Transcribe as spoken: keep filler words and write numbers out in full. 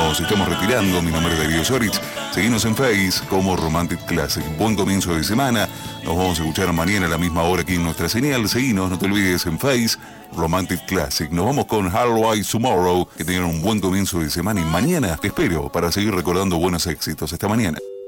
nos estamos retirando. Mi nombre es Darío Soritz. Seguimos en Face como Romantic Classic. Buen comienzo de semana. Nos vamos a escuchar mañana a la misma hora aquí en nuestra señal. Seguinos, no te olvides, en Face Romantic Classic. Nos vamos con How I Tomorrow. Que tengan un buen comienzo de semana y mañana te espero para seguir recordando buenos éxitos. Hasta mañana.